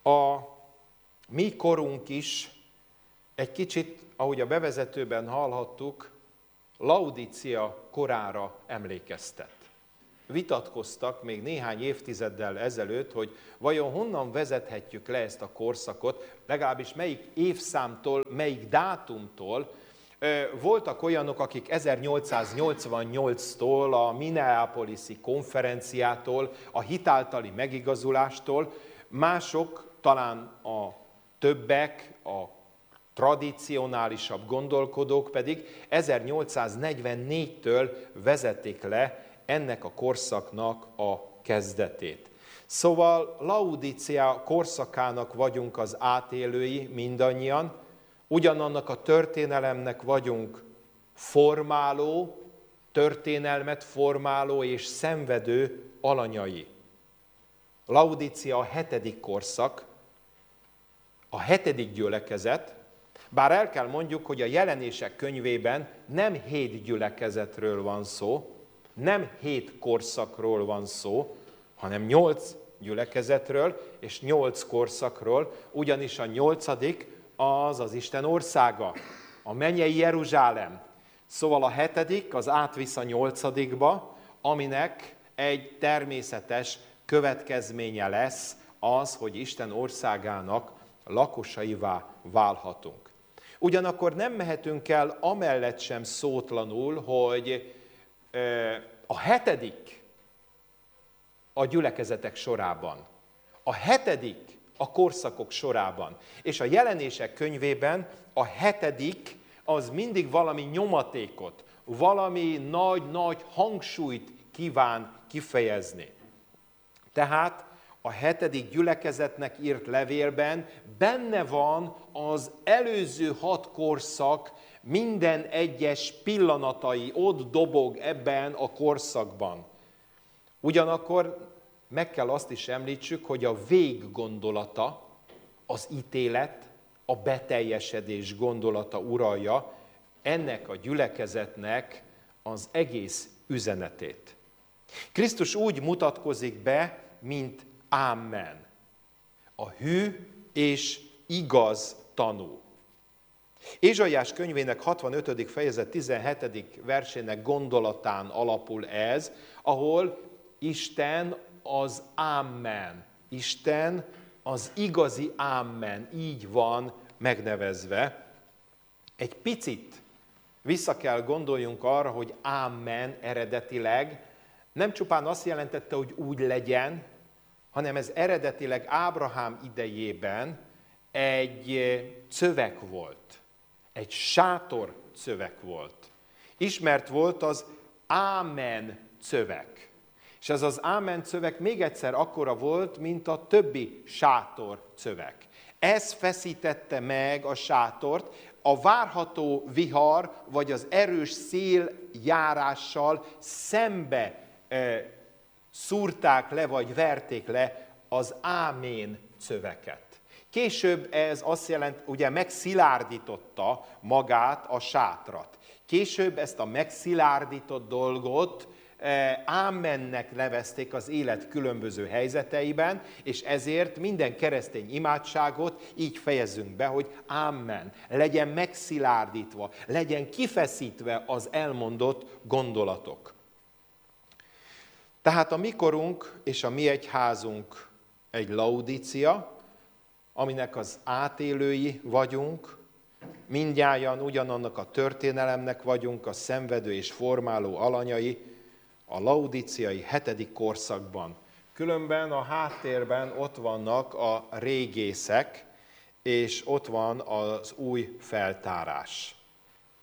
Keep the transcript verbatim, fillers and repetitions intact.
A mi korunk is egy kicsit, ahogy a bevezetőben hallhattuk, Laudícia korára emlékeztet. Vitatkoztak még néhány évtizeddel ezelőtt, hogy vajon honnan vezethetjük le ezt a korszakot, legalábbis melyik évszámtól, melyik dátumtól. Voltak olyanok, akik ezernyolcszáznyolcvannyolctól, a Minneapolis-i konferenciától, a hitáltali megigazulástól, mások, talán a többek, a tradicionálisabb gondolkodók pedig ezernyolcszáznegyvennégytől vezették le ennek a korszaknak a kezdetét. Szóval Laudícia korszakának vagyunk az átélői mindannyian, ugyanannak a történelemnek vagyunk formáló, történelmet formáló és szenvedő alanyai. Laudícia a hetedik korszak, a hetedik gyülekezet, bár el kell mondjuk, hogy a Jelenések könyvében nem hét gyülekezetről van szó, nem hét korszakról van szó, hanem nyolc gyülekezetről és nyolc korszakról, ugyanis a nyolcadik az az Isten országa, a mennyei Jeruzsálem. Szóval a hetedik az átvisz a nyolcadikba, aminek egy természetes következménye lesz az, hogy Isten országának lakosaivá válhatunk. Ugyanakkor nem mehetünk el amellett sem szótlanul, hogy a hetedik a gyülekezetek sorában, a hetedik a korszakok sorában, és a Jelenések könyvében a hetedik az mindig valami nyomatékot, valami nagy-nagy hangsúlyt kíván kifejezni. Tehát a hetedik gyülekezetnek írt levélben benne van az előző hat korszak minden egyes pillanatai, ott dobog ebben a korszakban. Ugyanakkor meg kell azt is említsük, hogy a vég gondolata, az ítélet, a beteljesedés gondolata uralja ennek a gyülekezetnek az egész üzenetét. Krisztus úgy mutatkozik be, mint Ámen, a hű és igaz tanú. Ézsaiás könyvének hatvanötödik fejezet tizenhetedik versének gondolatán alapul ez, ahol Isten az Ámen, Isten az igazi Ámen, így van megnevezve. Egy picit vissza kell gondoljunk arra, hogy Ámen eredetileg nem csupán azt jelentette, hogy úgy legyen, hanem ez eredetileg Ábrahám idejében egy cövek volt, egy sátor cövek volt. Ismert volt az Ámen cövek. És ez az Ámen cövek még egyszer akkora volt, mint a többi sátor cövek. Ez feszítette meg a sátort, a várható vihar, vagy az erős széljárással szembe e, szúrták le, vagy verték le az ámén szöveket. Később ez azt jelent, ugye megszilárdította magát a sátrat. Később ezt a megszilárdított dolgot ámennek nevezték az élet különböző helyzeteiben, és ezért minden keresztény imádságot így fejezzünk be, hogy ámen, legyen megszilárdítva, legyen kifeszítve az elmondott gondolatok. Tehát a mi korunk és a mi egyházunk egy Laudícia, aminek az átélői vagyunk, mindnyájan ugyanannak a történelemnek vagyunk, a szenvedő és formáló alanyai, a laudíciai hetedik korszakban. Különben a háttérben ott vannak a régészek, és ott van az új feltárás.